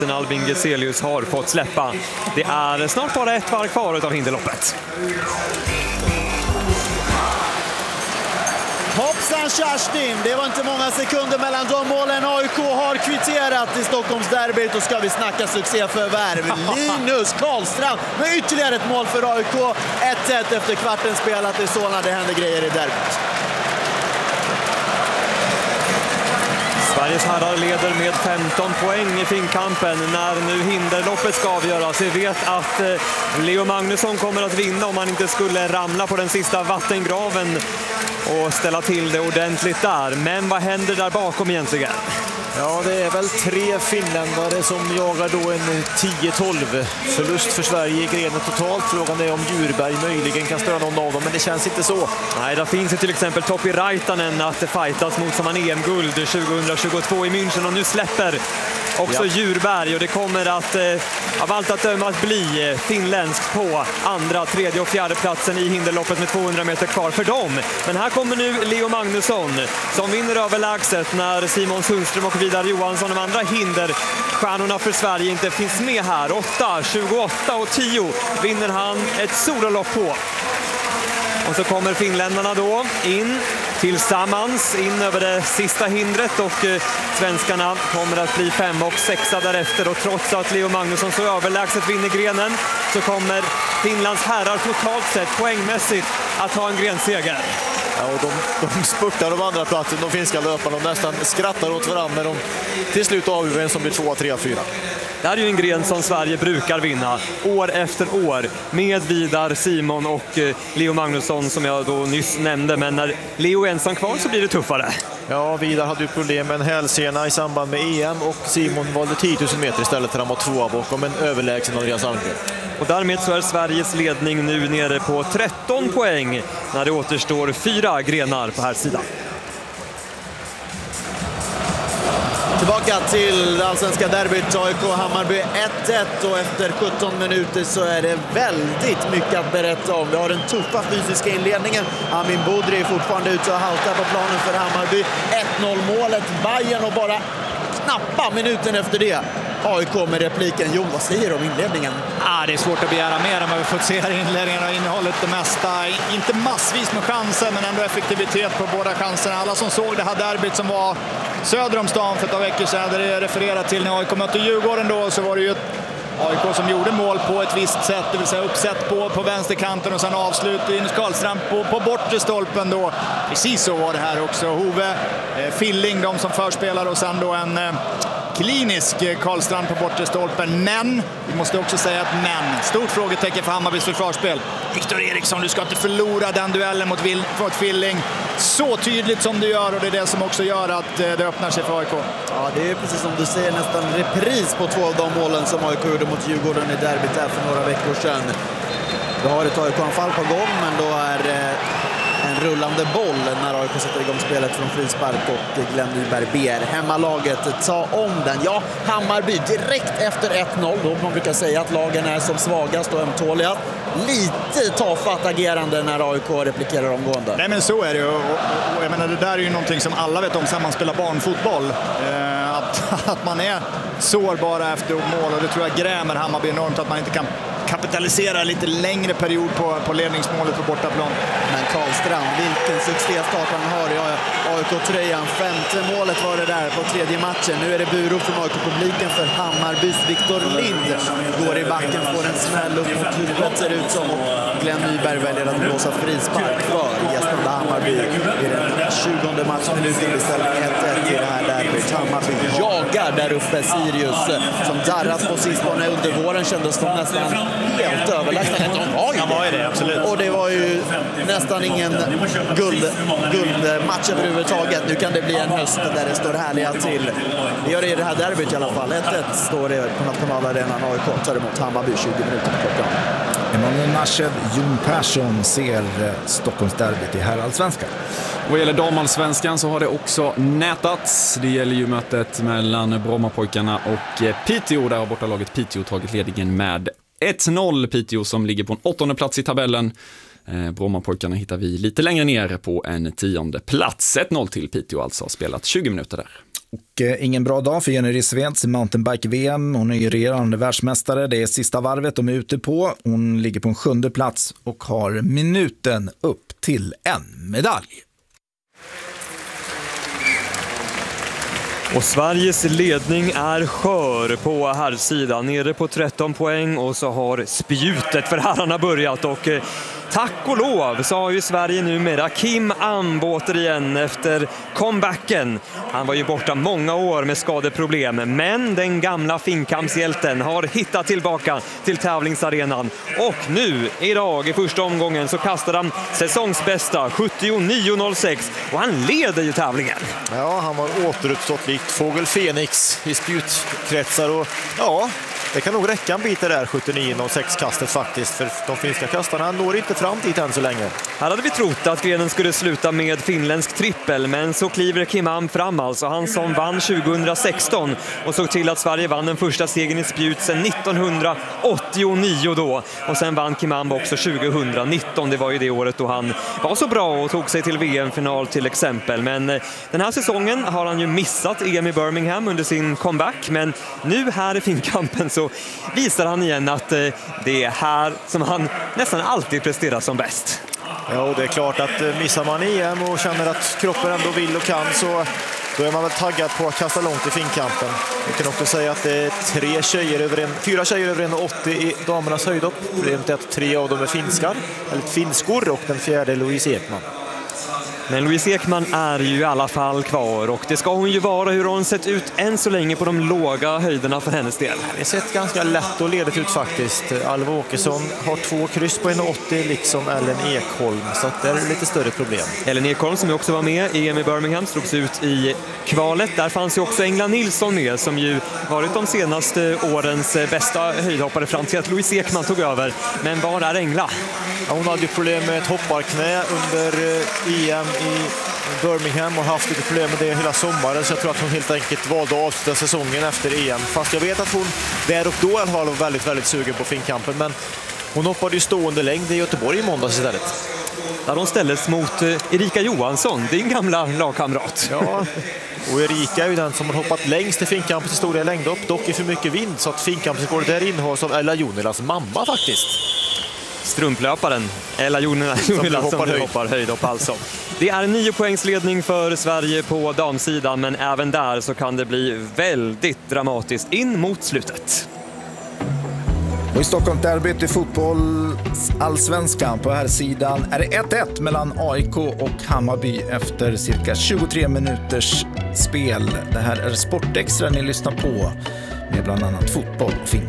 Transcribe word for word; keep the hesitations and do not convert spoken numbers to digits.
Albin Geselius har fått släppa. Det är snart bara ett varv kvar av hinderloppet. Hoppsan Kerstin, det var inte många sekunder mellan de målen. A I K har kvitterat i Stockholmsderbyt och ska vi snacka succéförvärv. Linus Karlstrand med ytterligare ett mål för A I K. ett ett efter kvarten spelat i Solna. Det händer grejer i derbyt. Sveriges herrar leder med femton poäng i finkampen när nu hinderloppet ska avgöras. Vi vet att Leo Magnusson kommer att vinna om han inte skulle ramla på den sista vattengraven och ställa till det ordentligt där. Men vad händer där bakom egentligen? Ja, det är väl tre finländare som jagar då en tio tolv förlust för Sverige i grenen totalt. Frågan är om Djurberg möjligen kan störa någon av dem, men det känns inte så. Nej, där finns ju till exempel Topi Raitanen att fightas mot som han E M-guld tjugohundratjugotvå i München, och nu släpper också ja. Djurberg, och det kommer att eh, av allt att döma att bli finländskt på andra, tredje och fjärde platsen i hinderloppet med tvåhundra meter kvar för dem. Men här kommer nu Leo Magnusson som vinner överlägset när Simon Sundström och Vidar Johansson, de andra hinderstjärnorna för Sverige, inte finns med här. åtta, tjugoåtta och tio vinner han ett sololopp på. Och så kommer finländarna då in tillsammans in över det sista hindret, och eh, svenskarna kommer att bli fem och sexa därefter. Och trots att Leo Magnusson så överlägset vinner grenen så kommer Finlands herrar totalt sett poängmässigt att ha en grenseger. Ja, och de, de spurtar de andra platsen, de finska löparna, och nästan skrattar åt varandra när de till slut avgör en som blir två, tre, fyra. Det här är ju en gren som Sverige brukar vinna år efter år med Vidar, Simon och eh, Leo Magnusson som jag då nyss nämnde. Men när Leo är ensam kvar så blir det tuffare. Ja, Vidar hade ju problem med en hälsena i samband med E M, och Simon valde tio tusen meter istället för han var tvåa bakom en överlägsen Andreas Almgren. Och därmed så är Sveriges ledning nu nere på tretton poäng när det återstår fyra grenar på här sidan. Tillbaka till allsvenska derbyt, A I K Hammarby ett ett, och efter sjutton minuter så är det väldigt mycket att berätta om. Vi har den tuffa fysiska inledningen. Amin Bodri är fortfarande ute och haltar på planen för Hammarby. ett noll målet, Bayern, och bara knappa minuten efter det A I K med repliken. Jon, vad säger du om inledningen? Ah, det är svårt att begära mer än vad vi fått se här i inledningen, och innehållet det mesta. Inte massvis med chanser, men ändå effektivitet på båda chanserna. Alla som såg det här derbyt som var söder om stan för ett par veckor sedan, där det refererat till när A I K mötte Djurgården då, så var det ju ett A I K som gjorde mål på ett visst sätt, det vill säga uppsätt på, på vänsterkanten och sen avslut i Linus Karlstrand på, på bortre stolpen då. Precis så var det här också. Hove, eh, Filling, de som förspelar, och sen då en eh, klinisk Karlstrand på bortre stolpen. Men, vi måste också säga att men, stort frågetecken för Hammarbys försvarsspel. Viktor Eriksson, du ska inte förlora den duellen mot, Vil- mot Filling så tydligt som du gör, och det är det som också gör att eh, det öppnar sig för A I K. Ja, det är precis som du säger, nästan repris på två av de målen som A I K gjorde mot Djurgården i derbyt här för några veckor sedan. Då har ett A I K-anfall på gång, men då är eh, en rullande boll när A I K sätter igång spelet från frispark, och Glenn Nyberg ber hemmalaget ta om den. Ja, Hammarby direkt efter ett noll, då man brukar säga att lagen är som svagast och ömtåliga. Lite tafatt agerande när A I K replikerar omgående. Nej, men så är det, och, och, och jag menar, det där är ju någonting som alla vet om när man spelar barnfotboll. Eh, att, att man är sårbara efter mål, och det tror jag grämer Hammarby enormt, att man inte kan kapitalisera lite längre period på, på ledningsmålet på bortaplan. Men Karlstrand, vilken succéstart han har i A I K-tröjan. Femte målet var det där på tredje matchen. Nu är det burop från A I K-publiken för Hammarbys Viktor Lind. Går i backen, får en smäll upp mot huvudet, ser ut som. Glenn Nyberg väljer att blåsa frispark för gästande Hammarby i den tjugonde matchminuten i ställning ett ett i det här derbyt. Hammarby jagar där uppe Sirius, som darrat på sistone. Under våren kändes de nästan helt överlägsna. Ja, var ju det, absolut. Och det var ju nästan ingen guld, guldmatch överhuvudtaget. Nu kan det bli en höst där det står härliga till. Det gör det i det här derbyt i alla fall. ett ett står det på nationalarenan. A I K tar emot Hammarby tjugo minuter på klockan. Emanuel Nashev, Jon Persson ser Stockholmsderbyt i herrallsvenskan. Vad gäller damallsvenskan så har det också nätats. Det gäller ju mötet mellan Brommapojkarna och Piteå. Där har bortalaget Piteå tagit ledningen med ett noll Piteå som ligger på en åttonde plats i tabellen. Eh, Brommapojkarna hittar vi lite längre ner på en tionde plats. ett noll till Piteå alltså, har spelat tjugo minuter där. Och eh, ingen bra dag för Jenny Rissveds i mountainbike-V M. Hon är ju regerande världsmästare. Det är sista varvet de är ute på. Hon ligger på en sjunde plats och har minuten upp till en medalj. Och Sveriges ledning är skör på herrsidan, nere på tretton poäng, och så har spjutet för herrarna börjat, och eh, tack och lov så har ju Sverige numera Kim Am återigen efter comebacken. Han var ju borta många år med skadeproblem, men den gamla finkampshjälten har hittat tillbaka till tävlingsarenan. Och nu, idag i första omgången, så kastar han säsongsbästa sjuttionio noll sex, och han leder ju tävlingen. Ja, han har återuppstått likt Fågel Fenix i spjutkretsar, och ja, det kan nog räcka en bit där sjuttionio noll sex-kastet faktiskt, för de finska kastarna når inte fram dit än så länge. Här hade vi trott att grenen skulle sluta med finländsk trippel, men så kliver Kim Am fram, alltså han som vann tjugohundrasexton och såg till att Sverige vann den första segern i spjut sedan nittonhundraåttionio då, och sen vann Kim Am också tjugohundranitton. Det var ju det året då han var så bra och tog sig till V M-final till exempel. Men den här säsongen har han ju missat E M i Birmingham under sin comeback, men nu här i finkampen så visar han igen att det är här som han nästan alltid presterar som bäst. Ja, och det är klart att missar man E M och känner att kroppen ändå vill och kan, så då är man väl taggad på att kasta långt i finkampen. Vi kan också säga att det är tre tjejer över en, fyra tjejer över en åttio i damernas höjdhopp. Problemet är att tre av dem är finskar, eller finskor, och den fjärde är Louise Ekman. Men Louise Ekman är ju i alla fall kvar, och det ska hon ju vara. Hur har hon sett ut än så länge på de låga höjderna för hennes del? Det har sett ganska lätt och ledigt ut faktiskt. Alva Åkesson har två kryss på en åttio, liksom Ellen Ekholm, så att det är lite större problem. Ellen Ekholm, som ju också var med i E M i Birmingham, slogs ut i kvalet. Där fanns ju också Engla Nilsson med, som ju varit de senaste årens bästa höjdhoppare fram till att Louise Ekman tog över. Men var är Engla? Ja, hon hade ju problem med ett hopparknä under E M i Birmingham och haft lite problem med det hela sommaren, så jag tror att hon helt enkelt valde att avsluta säsongen efter E M. Fast jag vet att hon där och då i alla fall var väldigt, väldigt sugen på finkampen, men hon hoppade ju stående längd i Göteborg i måndags istället. Där hon ställdes mot Erika Johansson, din gamla lagkamrat. Ja, och Erika är ju den som har hoppat längst i finkampens historia längdhopp, dock i för mycket vind, så att finkampen går där innehålls av Ella Jonilas mamma faktiskt. Strumplöparen Ella Jonila som hoppar, höjd. hoppar höjdhopp alltså. Det är en nio poängsledning för Sverige på damsidan, men även där så kan det bli väldigt dramatiskt in mot slutet. Och i Stockholm derbyt i fotboll allsvenskan på här sidan är det ett ett mellan A I K och Hammarby efter cirka tjugotre minuters spel. Det här är Sportextra ni lyssnar på med bland annat fotboll och finka.